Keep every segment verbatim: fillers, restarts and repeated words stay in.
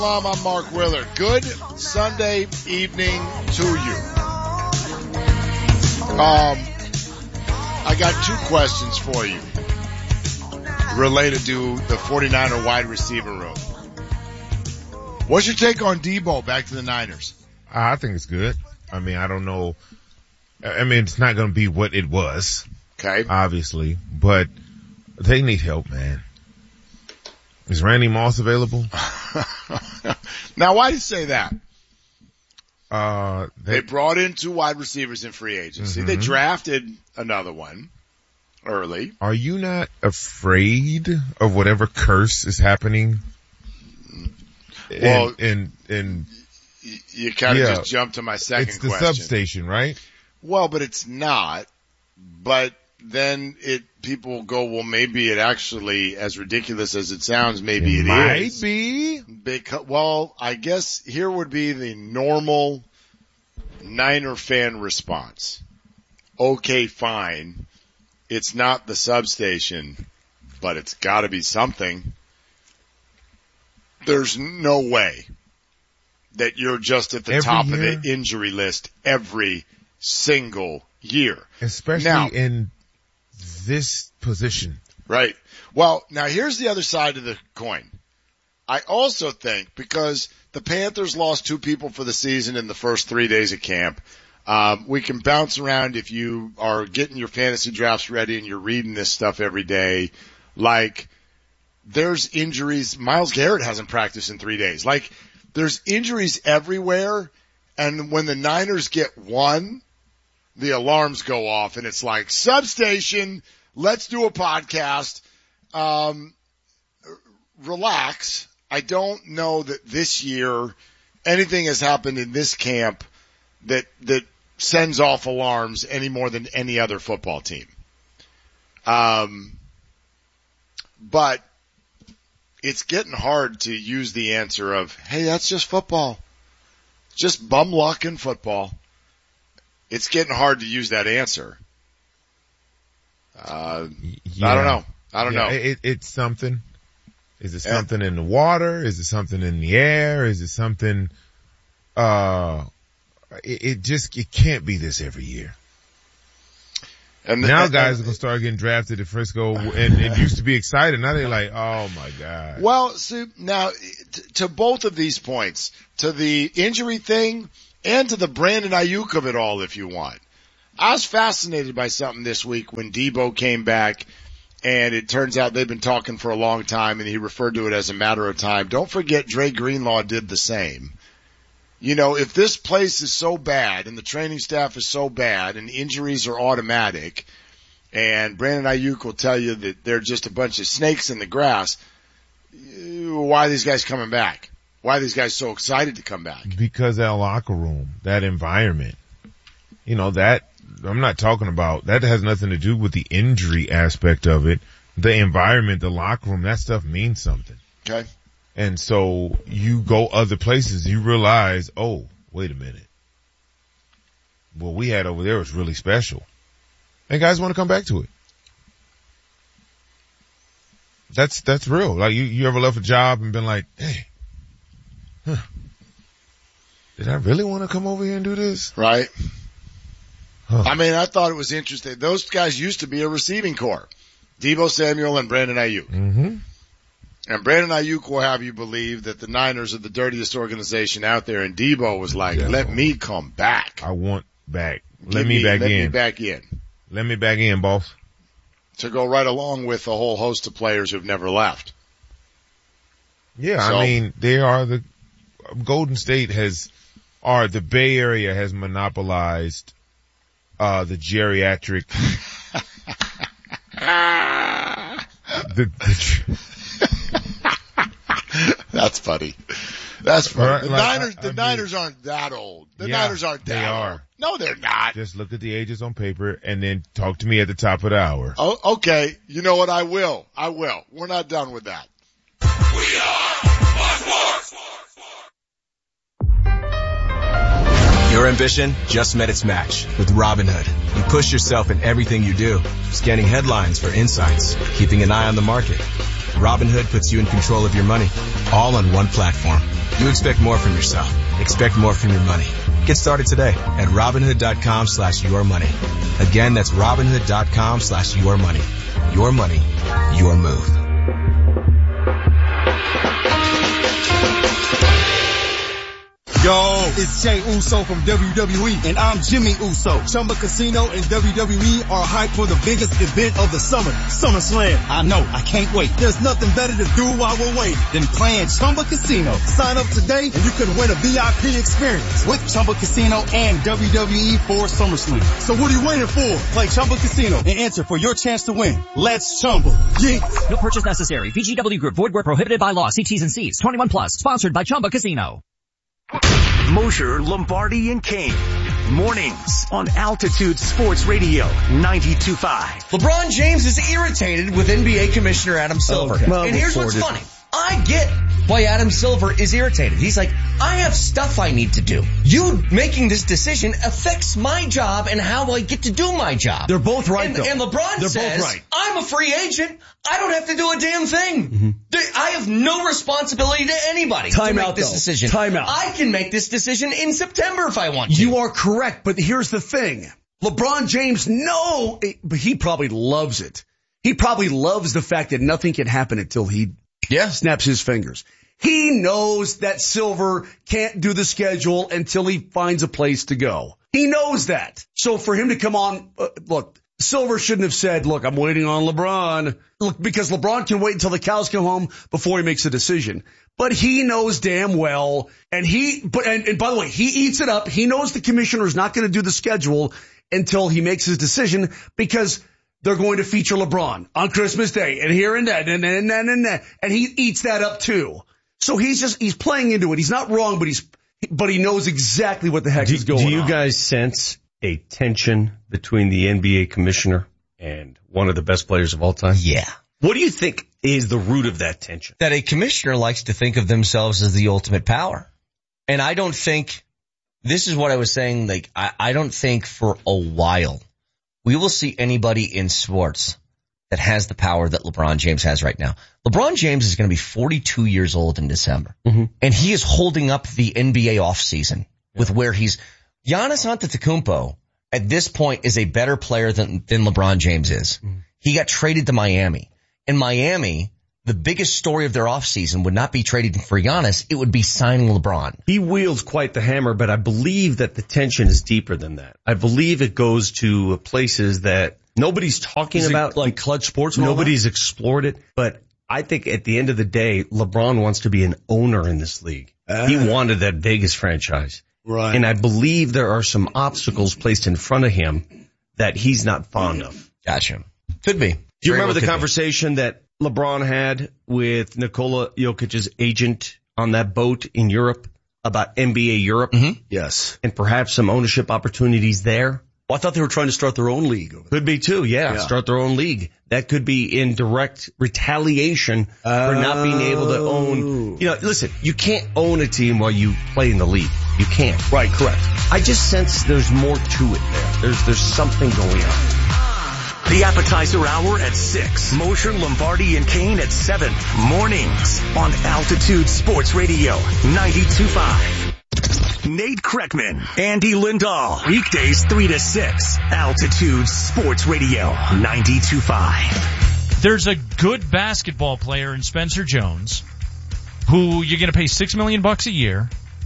I'm Mark Willard. Good Sunday evening to you. Um, I got two questions for you related to the 49er wide receiver room. What's your take on Debo back to the Niners? I think it's good. I mean, I don't know. I mean, it's not going to be what it was. Okay. Obviously, but they need help, man. Is Randy Moss available? Now, why do you say that? Uh, they, they brought in two wide receivers in free agency. Mm-hmm. They drafted another one early. Are you not afraid of whatever curse is happening? Well, and, and, and you kind of yeah, just jumped to my second it's the question. Substation, right? Well, but it's not. But then it, people go, well, maybe it actually, as ridiculous as it sounds, maybe it, it might is. Might be. Because, well, I guess here would be the normal Niner fan response. Okay, fine. It's not the substation, but it's gotta be something. There's no way that you're just at the every top year? of the injury list every single year. Especially now, in this position. Right. Well, now here's the other side of the coin. I also think because the Panthers lost two people for the season in the first three days of camp, um, we can bounce around if you are getting your fantasy drafts ready and you're reading this stuff every day. Like, there's injuries. Myles Garrett hasn't practiced in three days. Like, there's injuries everywhere, and when the Niners get one, the alarms go off, and it's like, substation, let's do a podcast. Um, relax. I don't know that this year anything has happened in this camp that that sends off alarms any more than any other football team. Um, but it's getting hard to use the answer of, hey, that's just football. Just bum luck in football. It's getting hard to use that answer. Uh, yeah. I don't know. I don't yeah, know. It, it's something. Is it something yeah. in the water? Is it something in the air? Is it something, uh, it, it just, it can't be this every year. And now and, guys and, are going to start getting drafted at Frisco, and it used to be exciting. Now they're like, oh my God. Well, see, now t- to both of these points, to the injury thing and to the Brandon Ayuk of it all, if you want. I was fascinated by something this week when Debo came back, and it turns out they've been talking for a long time, and he referred to it as a matter of time. Don't forget Dre Greenlaw did the same. You know, if this place is so bad and the training staff is so bad and injuries are automatic, and Brandon Ayuk will tell you that they're just a bunch of snakes in the grass, why are these guys coming back? Why are these guys so excited to come back? Because that locker room, that environment, you know, that, I'm not talking about, that has nothing to do with the injury aspect of it. The environment, the locker room, that stuff means something. Okay. And so you go other places, you realize, oh, wait a minute. What we had over there was really special. And guys want to come back to it. That's, that's real. Like you, you ever left a job and been like, hey, huh, did I really want to come over here and do this? Right. Huh. I mean, I thought it was interesting. Those guys used to be a receiving corps. Debo Samuel and Brandon Ayuk. Mm-hmm. And Brandon Ayuk will have you believe that the Niners are the dirtiest organization out there, and Debo was like, yeah, let me come back. I want back. Let Give me, me back let in. Let me back in. Let me back in, boss. To go right along with a whole host of players who've never left. Yeah, so, I mean, they are the, Golden State has, or the Bay Area has monopolized, uh, the geriatric, the, the That's funny. That's funny. Right, the like, Niners, I, the I Niners mean, aren't that old. The yeah, Niners aren't that they old. are. No, they're not. Just look at the ages on paper and then talk to me at the top of the hour. Oh, okay. You know what? I will. I will. We're not done with that. We are Your ambition just met its match with Robinhood. You push yourself in everything you do, scanning headlines for insights, keeping an eye on the market. Robinhood puts you in control of your money, all on one platform. You expect more from yourself. Expect more from your money. Get started today at Robinhood.com slash your money. Again, that's Robinhood.com slash your money. Your money, your move. Yo, it's Jey Uso from W W E, and I'm Jimmy Uso. Chumba Casino and W W E are hyped for the biggest event of the summer, SummerSlam. I know, I can't wait. There's nothing better to do while we're waiting than playing Chumba Casino. Sign up today and you could win a V I P experience with Chumba Casino and W W E for SummerSlam. So what are you waiting for? Play Chumba Casino and enter for your chance to win. Let's Chumba. Yeah. No purchase necessary. V G W Group. Void where prohibited by law. See T's and C's. twenty-one plus. Sponsored by Chumba Casino. Mosher, Lombardi, and Kane. Mornings on Altitude Sports Radio ninety-two point five. LeBron James is irritated with N B A Commissioner Adam Silver. Okay. Well, and here's what's funny. I get why Adam Silver is irritated. He's like, I have stuff I need to do. You making this decision affects my job and how I get to do my job. They're both right, and, though. And LeBron They're says, both right. I'm a free agent. I don't have to do a damn thing. Mm-hmm. I have no responsibility to anybody Time to make out, this though. decision. Time out. I can make this decision in September if I want to. You are correct, but here's the thing. LeBron James, no, but he probably loves it. He probably loves the fact that nothing can happen until he yeah. snaps his fingers. He knows that Silver can't do the schedule until he finds a place to go. He knows that. So for him to come on, uh, look, Silver shouldn't have said, look, I'm waiting on LeBron. Look, because LeBron can wait until the cows come home before he makes a decision. But he knows damn well, and he, but, and, and by the way, he eats it up. He knows the commissioner is not going to do the schedule until he makes his decision because they're going to feature LeBron on Christmas Day and here and that and and and and that. And he eats that up too. So he's just, he's playing into it. He's not wrong, but he's, but he knows exactly what the heck do, is going on. Do you on. guys sense a tension between the N B A commissioner and one of the best players of all time? Yeah. What do you think is the root of that tension? That a commissioner likes to think of themselves as the ultimate power. And I don't think, this is what I was saying, like, I, I don't think for a while we will see anybody in sports that has the power that LeBron James has right now. LeBron James is going to be forty-two years old in December. Mm-hmm. And he is holding up the N B A offseason yeah. with where he's, Giannis Antetokounmpo at this point is a better player than, than LeBron James is. Mm-hmm. He got traded to Miami. In Miami, the biggest story of their offseason would not be trading for Giannis. It would be signing LeBron. He wields quite the hammer, but I believe that the tension is deeper than that. I believe it goes to places that nobody's talking is about. Like clutch sports? Nobody's explored it. But I think at the end of the day, LeBron wants to be an owner in this league. Uh, he wanted that Vegas franchise. Right. And I believe there are some obstacles placed in front of him that he's not fond of. Gotcha. Could be. Do you remember the conversation be. that LeBron had with Nikola Jokic's agent on that boat in Europe about N B A Europe? Mm-hmm. Yes. And perhaps some ownership opportunities there? Well, I thought they were trying to start their own league. Over there. Could be too, yeah, yeah. Start their own league. That could be in direct retaliation oh. for not being able to own. You know, listen, you can't own a team while you play in the league. You can't. Right, correct. I just sense there's more to it there. There's, there's something going on. The appetizer hour at six. Mosher, Lombardi, and Kane at seven. Mornings on Altitude Sports Radio ninety-two point five. Nate Kreckman, Andy Lindahl. Weekdays three to six. Altitude Sports Radio ninety-two point five. There's a good basketball player in Spencer Jones who you're going to pay six million bucks a year,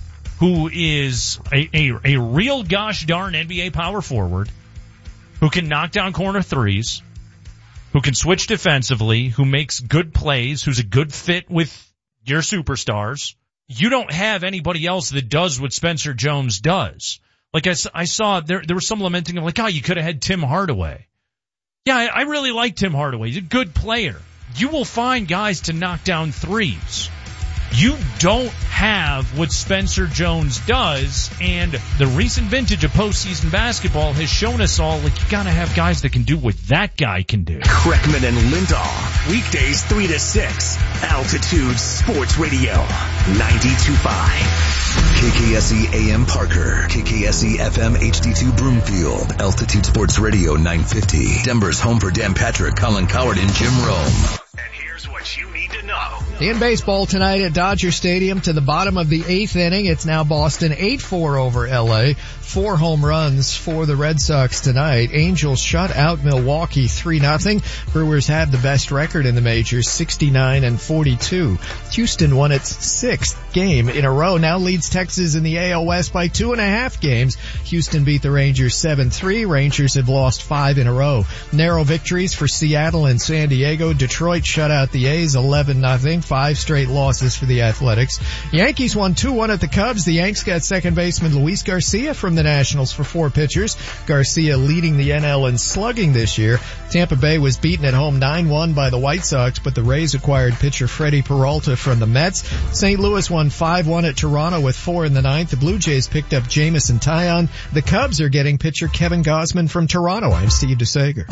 who is a, a, a real gosh darn N B A power forward, who can knock down corner threes, who can switch defensively, who makes good plays, who's a good fit with your superstars. You don't have anybody else that does what Spencer Jones does. Like I, I saw, there there was some lamenting of like, oh, you could have had Tim Hardaway. Yeah, I, I really like Tim Hardaway. He's a good player. You will find guys to knock down threes. You don't have what Spencer Jones does, and the recent vintage of postseason basketball has shown us all, like, you gotta have guys that can do what that guy can do. Kreckman and Lindahl, weekdays three to six, Altitude Sports Radio, ninety-two point five. K K S E A M Parker, K K S E F M H D two Broomfield, Altitude Sports Radio nine fifty, Denver's home for Dan Patrick, Colin Coward, and Jim Rome. And here's what you need to know. show. In baseball tonight at Dodger Stadium to the bottom of the eighth inning, it's now Boston eight four over L A. Four home runs for the Red Sox tonight. Angels shut out Milwaukee three nothing. Brewers have the best record in the majors, sixty-nine and forty-two. Houston won its sixth game in a row, now leads Texas in the A L West by two and a half games. Houston beat the Rangers seven three. Rangers have lost five in a row. Narrow victories for Seattle and San Diego. Detroit shut out the A's eleven nothing. Five straight losses for the Athletics. Yankees won two one at the Cubs. The Yanks got second baseman Luis Garcia from the Nationals for four pitchers. Garcia leading the N L in slugging this year. Tampa Bay was beaten at home nine one by the White Sox, but the Rays acquired pitcher Freddie Peralta from the Mets. Saint Louis won five one at Toronto with four in the ninth. The Blue Jays picked up Jamison Taillon. The Cubs are getting pitcher Kevin Gausman from Toronto. I'm Steve DeSager.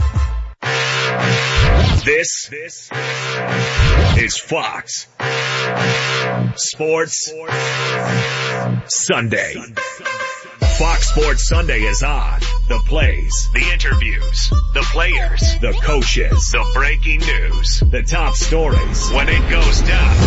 This, this is Fox Sports Sunday. Fox Sports Sunday is on. The plays, the interviews, the players, the coaches, the breaking news, the top stories. When it goes down,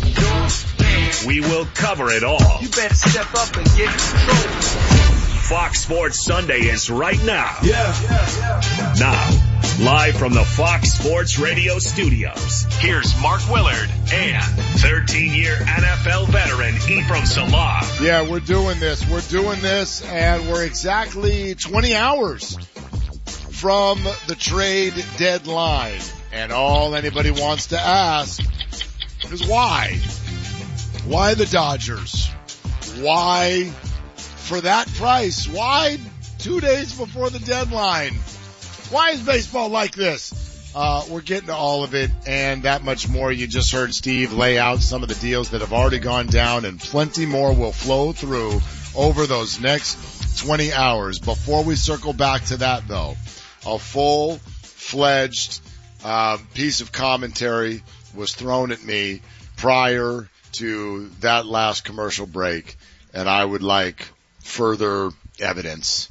we will cover it all. You better step up and get control. Fox Sports Sunday is right now. Yeah. yeah, yeah. Now, live from the Fox Sports Radio studios, here's Mark Willard and thirteen-year N F L veteran Ephraim Salah. Yeah, we're doing this. We're doing this, and we're exactly twenty hours from the trade deadline. And all anybody wants to ask is why? Why the Dodgers? Why for that price? Why two days before the deadline? Why is baseball like this? Uh, we're getting to all of it and that much more. You just heard Steve lay out some of the deals that have already gone down, and plenty more will flow through over those next twenty hours. Before we circle back to that, though, a full-fledged uh, piece of commentary was thrown at me prior to that last commercial break, and I would like further evidence.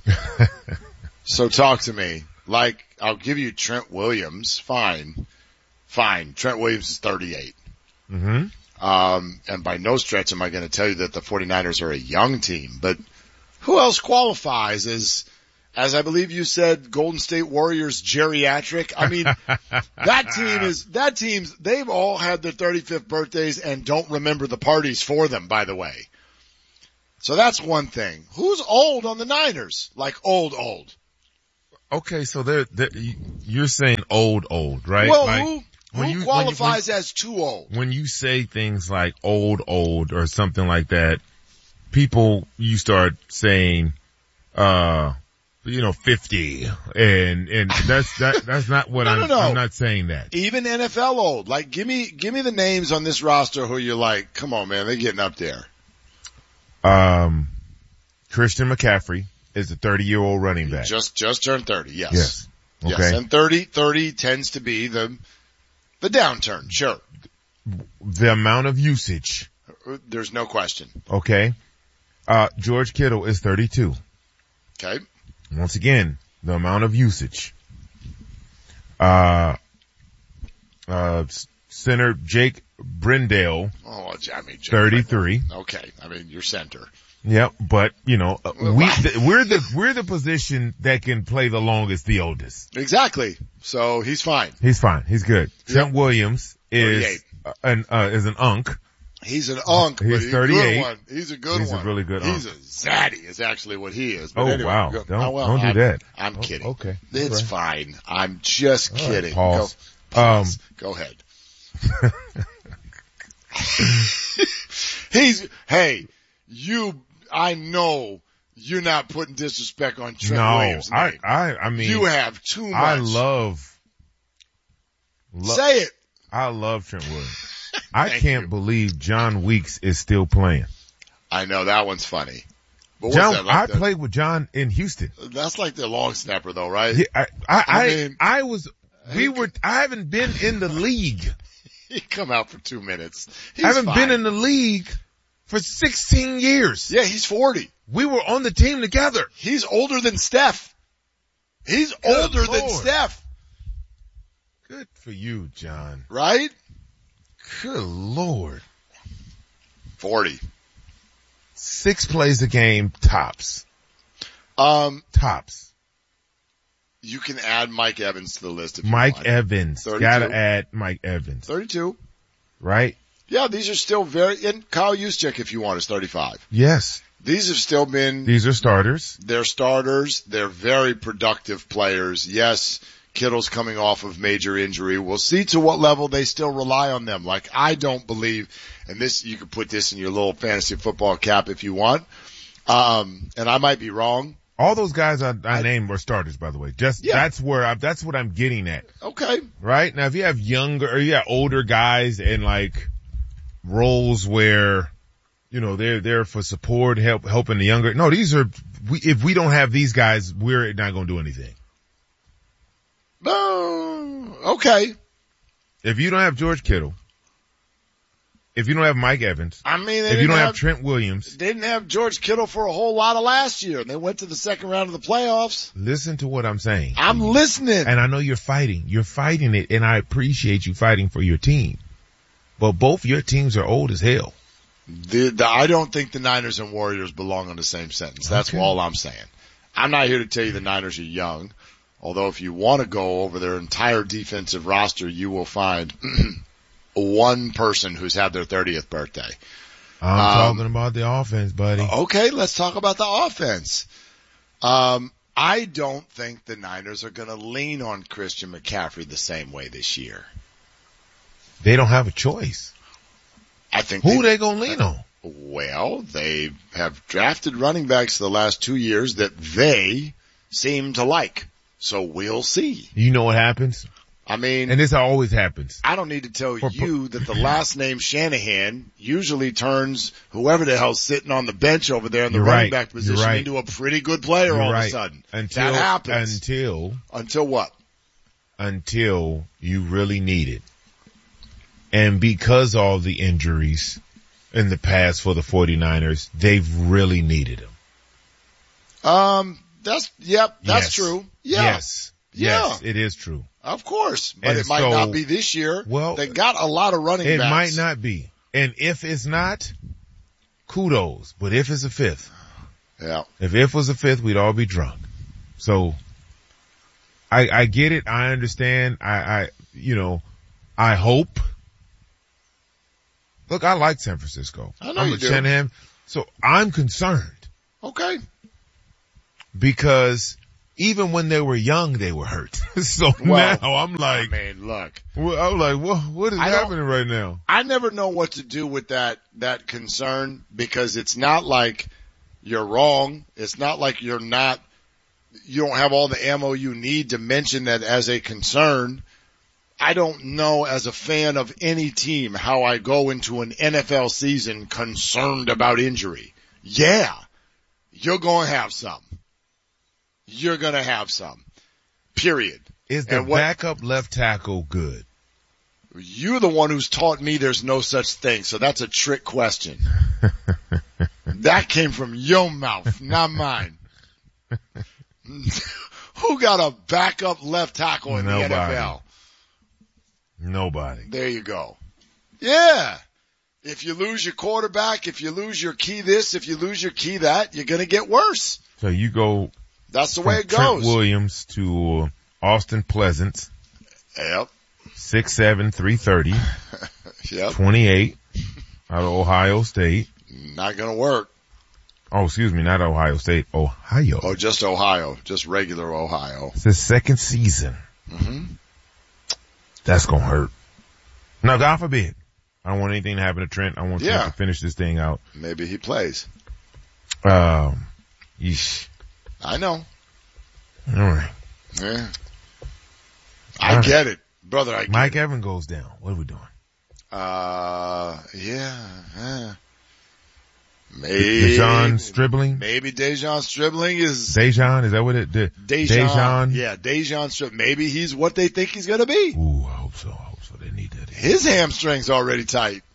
So talk to me. Like, I'll give you Trent Williams. Fine. Fine. Trent Williams is thirty-eight. Mm-hmm. Um, and by no stretch am I going to tell you that the 49ers are a young team, but who else qualifies as, as I believe you said, Golden State Warriors geriatric? I mean, that team is, that team's, they've all had their thirty-fifth birthdays and don't remember the parties for them, by the way. So that's one thing. Who's old on the Niners? Like old, old. Okay, so they're, they're, you're saying old, old, right? Well, like, who, when who you, qualifies when you, as too old? When you say things like old, old or something like that, people, you start saying, uh, you know, fifty, and, and that's, that, that's not what no, I'm, no, no. I'm not saying that. Even N F L old. Like, give me, give me the names on this roster who you're like, come on, man, they're getting up there. Um, Christian McCaffrey is a thirty-year-old running back. Just, just turned thirty, yes. Yes. Okay. Yes, and thirty, thirty tends to be the, the downturn, sure. The amount of usage. There's no question. Okay. Uh, George Kittle is thirty-two. Okay. Once again, the amount of usage. Uh, uh, center Jake Brendale. Oh, I mean, Jake thirty-three. Brendale. Okay. I mean, you're center. Yep, but you know, we we're the we're the position that can play the longest, the oldest. Exactly. So he's fine. He's fine. He's good. Yep. Trent Williams is an uh, is an unk. He's an unk. He's but he's thirty-eight. A good one. He's a good he's one. He's a really good he's unk. He's a zaddy is actually what he is. But oh anyway, wow! Go, Don't oh, well, don't do I'm, that. I'm oh, kidding. Okay, it's right. fine. I'm just All kidding. Right, pause. Go, pause. Um, Go ahead. He's hey, you. I know you're not putting disrespect on Trent no, Williams' name. I, I, I mean, you have too much. I love. Lo- Say it. I love Trent Williams. I can't you. believe John Weeks is still playing. I know that one's funny. But John, that like I the, played with John in Houston. That's like the long snapper though, right? Yeah, I, I, I, mean, I, I was, we were, I haven't been in the league. He come out for two minutes. He's I haven't fine. been in the league for sixteen years. Yeah, he's forty. We were on the team together. He's older than Steph. He's Good older Lord. than Steph. Good for you, John. Right? Good Lord. forty. Six plays a game, tops. Um, Tops. You can add Mike Evans to the list if you Mike want. Evans. thirty-two. Gotta add Mike Evans. thirty-two. Right? Yeah, these are still very, and Kyle Juszczyk, if you want, is thirty-five. Yes. These have still been, These are starters. they're starters. They're very productive players. Yes, Kittle's coming off of major injury. We'll see to what level they still rely on them. Like, I don't believe, and this, you could put this in your little fantasy football cap if you want. Um, and I might be wrong. All those guys I, I named were starters, by the way. Just, Yeah. that's where I, that's what I'm getting at. Okay. Right? Now, if you have younger, or you have older guys in like roles where, you know, they're there for support, help, helping the younger. No, these are, we, if we don't have these guys, we're not going to do anything. Oh, okay. If you don't have George Kittle, if you don't have Mike Evans, I mean, they if you didn't don't have, have Trent Williams, They didn't have George Kittle for a whole lot of last year, and they went to the second round of the playoffs. listen to what I'm saying. I'm listening. And I know you're fighting. You're fighting it, and I appreciate you fighting for your team. But both your teams are old as hell. The, the, I don't think the Niners and Warriors belong in the same sentence. That's Okay. all I'm saying. I'm not here to tell you the Niners are young. Although if you want to go over their entire defensive roster, you will find one person who's had their thirtieth birthday. I'm Um, talking about the offense, buddy. Okay, let's talk about the offense. Um, I don't think the Niners are going to lean on Christian McCaffrey the same way this year. They don't have a choice. I think Who they gonna lean on? Well, they have drafted running backs the last two years that they seem to like. So we'll see. You know what happens? I mean, And this always happens. I don't need to tell For- you that the last name Shanahan usually turns whoever the hell's sitting on the bench over there in the You're running right. back You're position right. into a pretty good player You're all right. of a sudden. Until, that happens. until, Until what? until you really need it. And because of all the injuries in the past for the 49ers, they've really needed him. Um, that's, yep, that's Yes. true. Yeah. Yes. Yes, Yeah. it is true. Of course. But And it might so- not be this year. Well, they got a lot of running It backs. might not be. And if it's not, kudos. But if it's a fifth, Yeah. if if was a fifth, we'd all be drunk. So I, I get it. I understand. I, I, you know, I hope. Look, I like San Francisco. I know I'm you a do. Shanahan. So I'm concerned Okay. because even when they were young, they were hurt. So Well, now I'm like, I mean, look. well, I'm like, what, what is I don't- happening right now? I never know what to do with that, that concern because it's not like you're wrong. It's not like you're not, you don't have all the ammo you need to mention that as a concern. I don't know as a fan of any team how I go into an N F L season concerned about injury. Yeah, you're going to have some. You're going to have some. Period. Is the And what- backup left tackle good? You're the one who's taught me there's no such thing, so that's a trick question. That came from your mouth, not mine. Who got a backup left tackle in Nobody. the N F L? Nobody. There you go. Yeah. If you lose your quarterback, if you lose your key this, if you lose your key that, you're going to get worse. So you go That's the from way it Trent goes. Williams to Austin Pleasant, Yep. six seven, three thirty, Yep. twenty-eight, out of Ohio State. Not going to work. Oh, excuse me, not Ohio State, Ohio. Oh, just Ohio. Just regular Ohio. It's his second season. hmm That's gonna hurt. Now, God forbid. I don't want anything to happen to Trent. I want Yeah. Trent to finish this thing out. Maybe he plays. Um, yeesh. I know. All right. Yeah. I All right. get it. Brother, I get Mike it. Evans goes down. What are we doing? Uh, yeah, yeah. Maybe. Dejon Stribling? Maybe Dejon Stribling is. Dejon? Is that what it did? Dejon. Dejon? Yeah, Dejon Stribling. Maybe he's what they think he's gonna be. Ooh, I hope so. I hope so. They need that. His hamstring's already tight.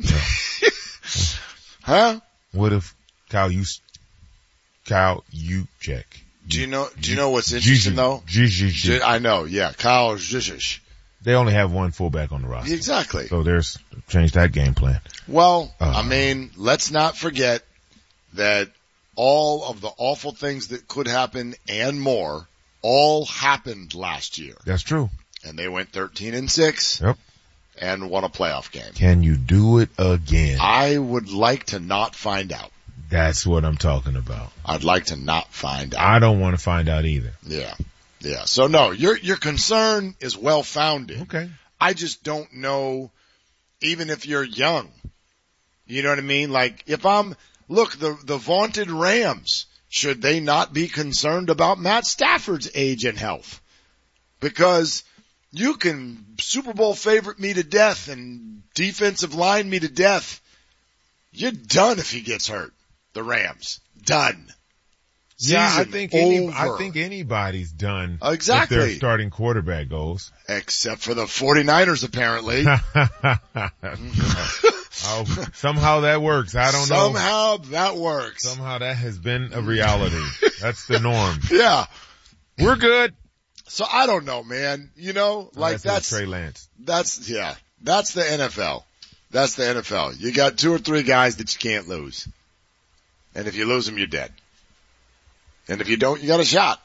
Huh? What if Kyle you Kyle you check? Do you know, do you know what's interesting though? Juszczyk. Ju- I know, yeah. Kyle Juszczyk. They only have one fullback on the roster. Exactly. So there's change that game plan. Well, Uh, I mean, let's not forget that all of the awful things that could happen and more all happened last year. That's true. And they went thirteen and six. Yep. And won a playoff game. Can you do it again? I would like to not find out. That's what I'm talking about. I'd like to not find out. I don't want to find out either. Yeah. Yeah. So no, your, your concern is well founded. Okay. I just don't know, even if you're young, you know what I mean? Like if I'm, look, the, the vaunted Rams, should they not be concerned about Matt Stafford's age and health? Because you can Super Bowl favorite me to death and defensive line me to death. You're done if he gets hurt. The Rams. Done. Yeah, I Season think any, over. I think anybody's done. Exactly. If their starting quarterback goes. Except for the 49ers, apparently. Oh, somehow that works. I don't Somehow know. Somehow that works. Somehow that has been a reality. That's the norm. Yeah. We're good. So I don't know, man. You know, like that's, that's, Trey Lance. That's, yeah, that's the N F L. That's the N F L. You got two or three guys that you can't lose. And if you lose them, you're dead. And if you don't, you got a shot.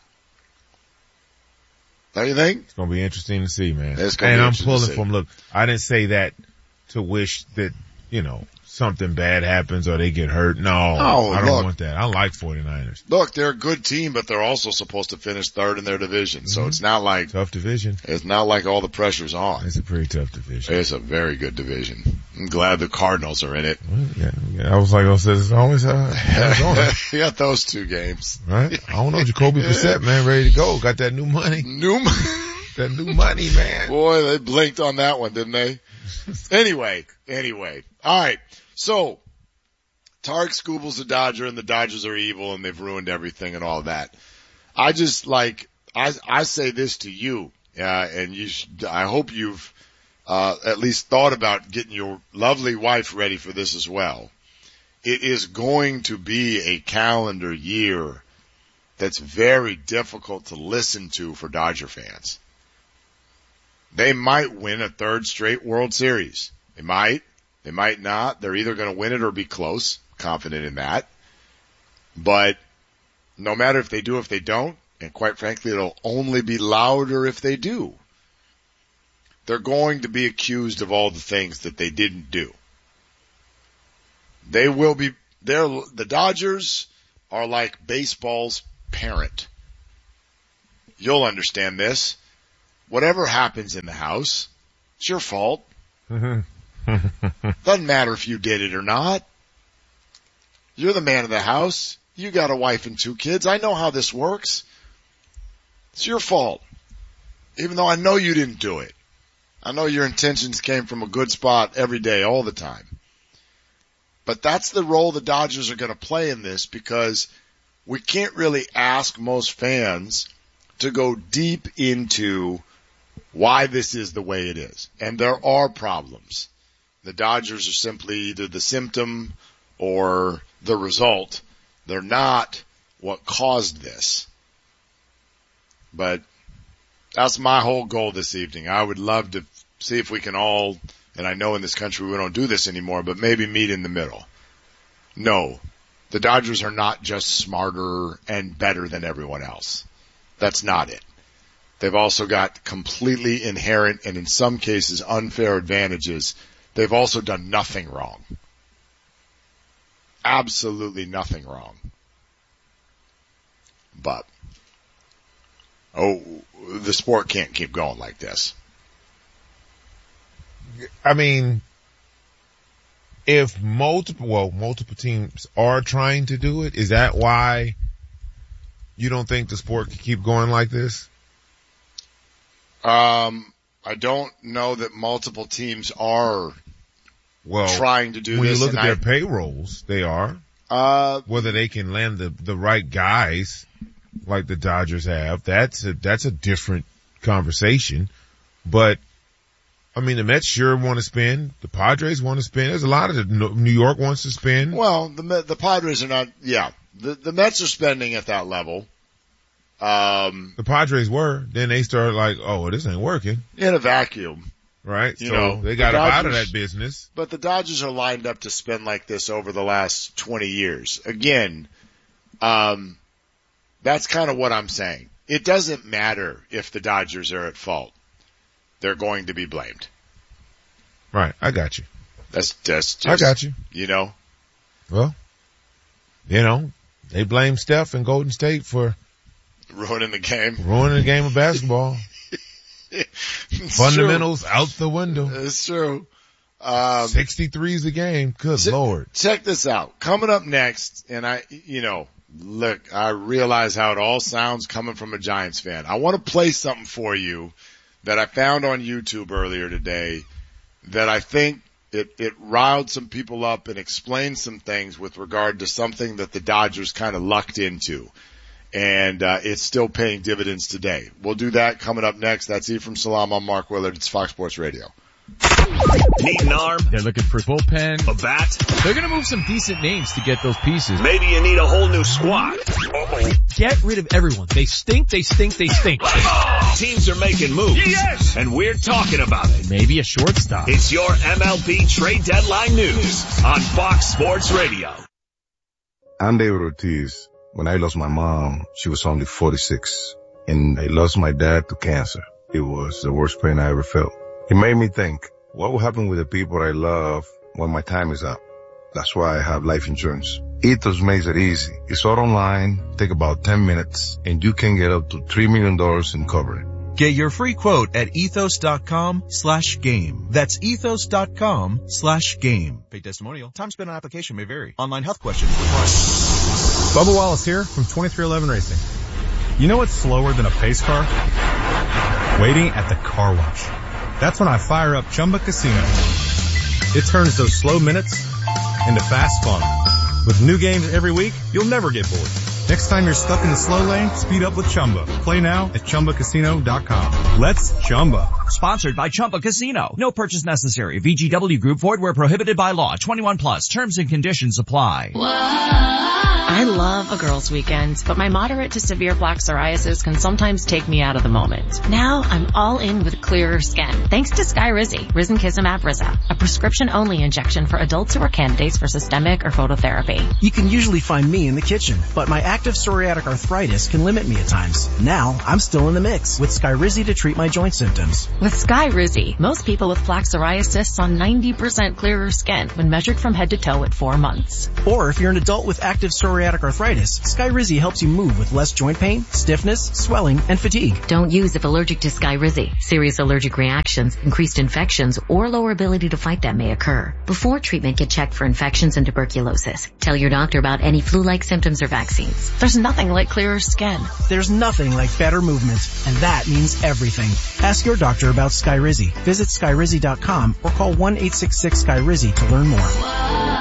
Don't you think? It's going to be interesting to see, man. It's gonna and be I'm interesting to pulling see. from, look, I didn't say that to wish that, you know, something bad happens or they get hurt. No, Oh, I don't look. want that. I like 49ers. Look, they're a good team, but they're also supposed to finish third in their division. So Mhm. it's not like, Tough division. it's not like all the pressure's on. It's a pretty tough division. It's a very good division. I'm glad the Cardinals are in it. Well, yeah, yeah, I was like, oh, says it's always, uh, Arizona, You got those two games. right? I don't know. Jacoby Brissett, man, ready to go. Got that new money. New That new money, man. Boy, they blinked on that one, didn't they? Anyway, anyway. All right. So, Tarek Scooble's a Dodger and the Dodgers are evil and they've ruined everything and all that. I just like, I, I say this to you, uh, and you should, I hope you've, uh, at least thought about getting your lovely wife ready for this as well. It is going to be a calendar year that's very difficult to listen to for Dodger fans. They might win a third straight World Series. They might. They might not. They're either going to win it or be close. Confident in that. But no matter if they do or if they don't, and quite frankly, it'll only be louder if they do. They're going to be accused of all the things that they didn't do. They will be, they're, the Dodgers are like baseball's parent. You'll understand this. Whatever happens in the house, it's your fault. Doesn't matter if you did it or not. You're the man of the house. You got a wife and two kids. I know how this works. It's your fault. Even though I know you didn't do it. I know your intentions came from a good spot every day, all the time. But that's the role the Dodgers are going to play in this because we can't really ask most fans to go deep into why this is the way it is. And there are problems. The Dodgers are simply either the symptom or the result. They're not what caused this. But that's my whole goal this evening. I would love to see if we can all, and I know in this country we don't do this anymore, but maybe meet in the middle. No, the Dodgers are not just smarter and better than everyone else. That's not it. They've also got completely inherent and in some cases unfair advantages. They've also done nothing wrong. Absolutely nothing wrong. But, oh, the sport can't keep going like this. I mean, if multiple, well, multiple teams are trying to do it, is that why you don't think the sport can keep going like this? Um, I don't know that multiple teams are well trying to do when this. When you look at I, their payrolls, they are. Uh, whether they can land the the right guys like the Dodgers have, that's a that's a different conversation. But I mean, the Mets sure want to spend. The Padres want to spend. There's a lot of the New York wants to spend. Well, the the Padres are not. Yeah, the the Mets are spending at that level. Um, the Padres were. Then they started like, oh, well, this ain't working. In a vacuum. Right? You so know, they got the out of Dodgers- that business. But the Dodgers are lined up to spend like this over the last twenty years. Again, um, that's kind of what I'm saying. It doesn't matter if the Dodgers are at fault. They're going to be blamed. Right. I got you. That's, that's just, I got you. You know? Well, you know, they blame Steph and Golden State for ruining the game. Ruining the game of basketball. Fundamentals true. out the window. It's true. Um, sixty-threes a game. Good ch- Lord. Check this out. Coming up next, and I, you know, look, I realize how it all sounds coming from a Giants fan. I want to play something for you that I found on YouTube earlier today that I think it, it riled some people up and explained some things with regard to something that the Dodgers kind of lucked into. And, uh, it's still paying dividends today. We'll do that coming up next. That's E from Salam. I'm Mark Willard. It's Fox Sports Radio. Need an arm? They're looking for bullpen. A bat? They're going to move some decent names to get those pieces. Maybe you need a whole new squad. Uh-oh. Get rid of everyone. They stink, they stink, they stink. Teams are making moves. Yes! And we're talking about it. Maybe a shortstop. It's your M L B trade deadline news on Fox Sports Radio. I'm David Ortiz. When I lost my mom, she was only forty-six. And I lost my dad to cancer. It was the worst pain I ever felt. It made me think, what will happen with the people I love when my time is up? That's why I have life insurance. Ethos makes it easy. It's all online, take about ten minutes, and you can get up to three million dollars in coverage. Get your free quote at ethos.com slash game. That's ethos.com slash game. Paid testimonial. Time spent on application may vary. Online health questions required. Bubba Wallace here from twenty-three eleven Racing. You know what's slower than a pace car? Waiting at the car wash. That's when I fire up Chumba Casino. It turns those slow minutes into fast fun. With new games every week, you'll never get bored. Next time you're stuck in the slow lane, speed up with Chumba. Play now at Chumba Casino dot com. Let's Chumba. Sponsored by Chumba Casino. No purchase necessary. V G W Group. Void where prohibited by law. twenty-one plus. Terms and conditions apply. I love a girls' weekend, but my moderate to severe plaque psoriasis can sometimes take me out of the moment. Now I'm all in with clearer skin, thanks to Skyrizi, Risankizumab Risa, a prescription-only injection for adults who are candidates for systemic or phototherapy. You can usually find me in the kitchen, but my active psoriatic arthritis can limit me at times. Now I'm still in the mix with Skyrizi to treat my joint symptoms. With Skyrizi, most people with plaque psoriasis saw ninety percent clearer skin when measured from head to toe at four months. Or if you're an adult with active psoriatic arthritis, Skyrizi helps you move with less joint pain, stiffness, swelling, and fatigue. Don't use if allergic to Skyrizi. Serious allergic reactions, increased infections, or lower ability to fight them may occur. Before treatment, get checked for infections and tuberculosis. Tell your doctor about any flu-like symptoms or vaccines. There's nothing like clearer skin. There's nothing like better movement, and that means everything. Ask your doctor about Skyrizi. Visit Skyrizi dot com or call one eight six six Sky Rizi to learn more.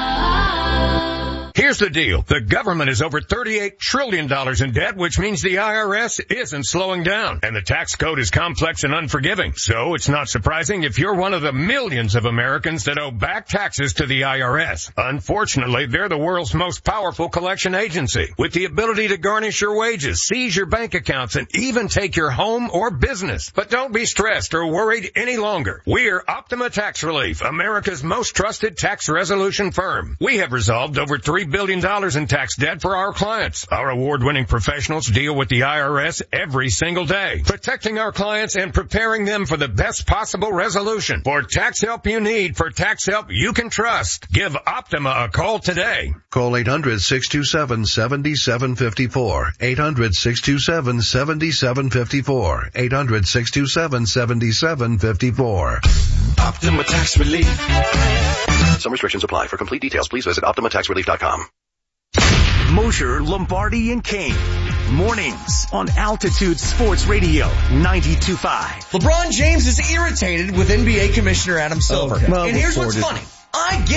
Here's the deal. The government is over thirty-eight trillion dollars in debt, which means the I R S isn't slowing down. And the tax code is complex and unforgiving. So it's not surprising if you're one of the millions of Americans that owe back taxes to the I R S. Unfortunately, they're the world's most powerful collection agency, with the ability to garnish your wages, seize your bank accounts, and even take your home or business. But don't be stressed or worried any longer. We're Optima Tax Relief, America's most trusted tax resolution firm. We have resolved over three billion dollars in tax debt for our clients. Our award-winning professionals deal with the I R S every single day, protecting our clients and preparing them for the best possible resolution. For tax help you need, for tax help you can trust, give Optima a call today. Call eight hundred, six two seven, seven seven five four. eight hundred, six two seven, seven seven five four. eight hundred, six two seven, seven seven five four. Optima Tax Relief. Some restrictions apply. For complete details, please visit Optima Tax Relief dot com. Mosher, Lombardi, and Kane. Mornings on Altitude Sports Radio ninety-two point five. LeBron James is irritated with N B A Commissioner Adam Silver. Okay. Well, and here's what's reported. funny. I get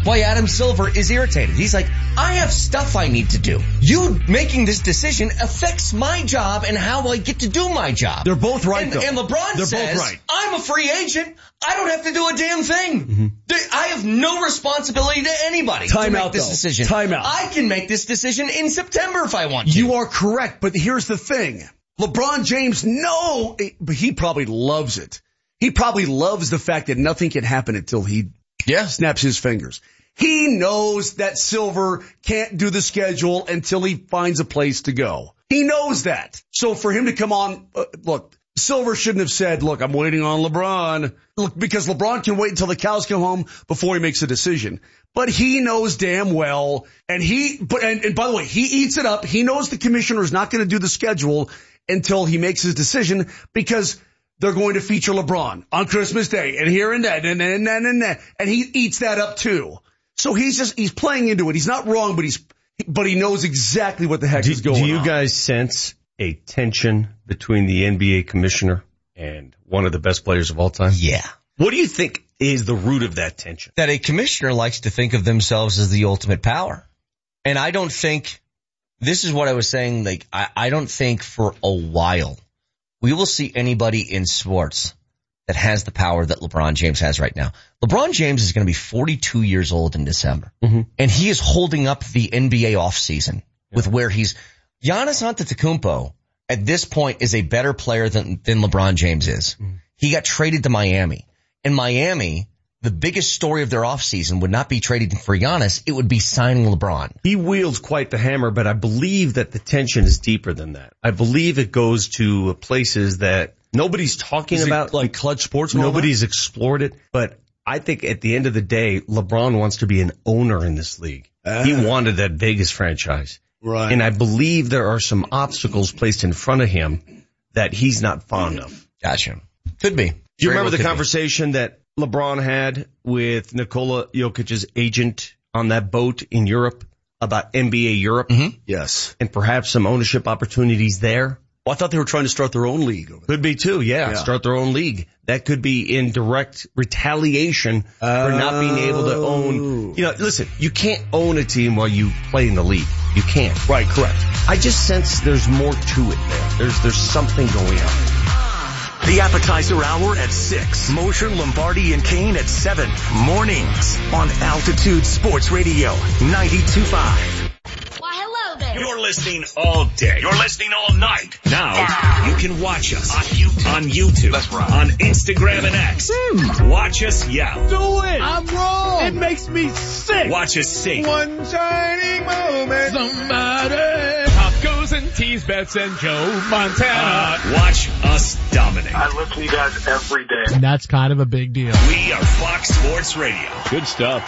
why Adam Silver is irritated. He's like, I have stuff I need to do. You making this decision affects my job and how I get to do my job. They're both right, and, though. And LeBron They're says, both right. I'm a free agent. I don't have to do a damn thing. Mm-hmm. They- I have no responsibility to anybody Time to make out, this though. decision. Time out. I can make this decision in September if I want to. You are correct, but here's the thing. LeBron James, no, but he probably loves it. He probably loves the fact that nothing can happen until he yeah. snaps his fingers. He knows that Silver can't do the schedule until he finds a place to go. He knows that. So for him to come on, uh, look, Silver shouldn't have said, look, I'm waiting on LeBron. Look, because LeBron can wait until the cows come home before he makes a decision. But he knows damn well, and he, but, and, and by the way, he eats it up. He knows the commissioner is not going to do the schedule until he makes his decision because they're going to feature LeBron on Christmas Day and here and that and then and, and, and, and he eats that up too. So he's just, he's playing into it. He's not wrong, but he's, but he knows exactly what the heck do, is going on. Do you on. guys sense a tension between the N B A commissioner and one of the best players of all time? Yeah. What do you think is the root of that tension? That a commissioner likes to think of themselves as the ultimate power. And I don't think, this is what I was saying, like, I, I don't think for a while we will see anybody in sports that has the power that LeBron James has right now. LeBron James is going to be forty-two years old in December. Mm-hmm. And he is holding up the N B A offseason yeah. with where he's, Giannis Antetokounmpo at this point is a better player than, than LeBron James is. Mm-hmm. He got traded to Miami. In Miami, the biggest story of their offseason would not be trading for Giannis. It would be signing LeBron. He wields quite the hammer, but I believe that the tension is deeper than that. I believe it goes to places that nobody's talking is about. Like Clutch Sports? Nobody's explored it. But I think at the end of the day, LeBron wants to be an owner in this league. Uh, he wanted that Vegas franchise. Right. And I believe there are some obstacles placed in front of him that he's not fond of. Gotcha. Could be. Do you Very remember well the conversation be. that LeBron had with Nikola Jokic's agent on that boat in Europe about N B A Europe? Mm-hmm. Yes. And perhaps some ownership opportunities there? Well, I thought they were trying to start their own league. Over there. Could be too, yeah, yeah. Start their own league. That could be in direct retaliation oh. for not being able to own. You know, listen, you can't own a team while you play in the league. You can't. Right, correct. I just sense there's more to it there. There's, there's something going on. The Appetizer Hour at six. Mosher, Lombardi, and Kane at seven. Mornings on Altitude Sports Radio ninety-two point five. Why, hello there. You're listening all day. You're listening all night. Now, you can watch us on YouTube, on, YouTube, That's right. on Instagram and X. Mm. Watch us yell. Do it. I'm wrong. It makes me sick. Watch us sing. One shining moment. Somebody. Pop goes and tease Bets and Joe Montana. Uh, watch us dominate. I listen to you guys every day. And that's kind of a big deal. We are Fox Sports Radio. Good stuff.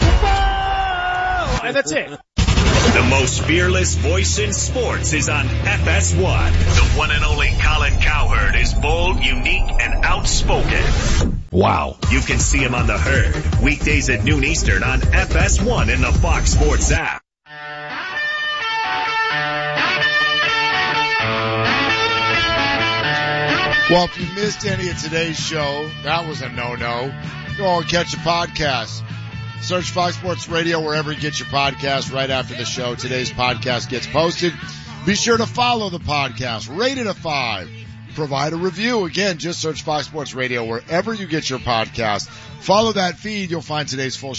Whoa! And that's it. The most fearless voice in sports is on F S one. The one and only Colin Cowherd is bold, unique, and outspoken. Wow. You can see him on The Herd, weekdays at noon Eastern on F S one in the Fox Sports app. Well, if you missed any of today's show, that was a no-no. Go and catch a podcast. Search Fox Sports Radio wherever you get your podcast right after the show. Today's podcast gets posted. Be sure to follow the podcast. Rate it a five. Provide a review. Again, just search Fox Sports Radio wherever you get your podcast. Follow that feed. You'll find today's full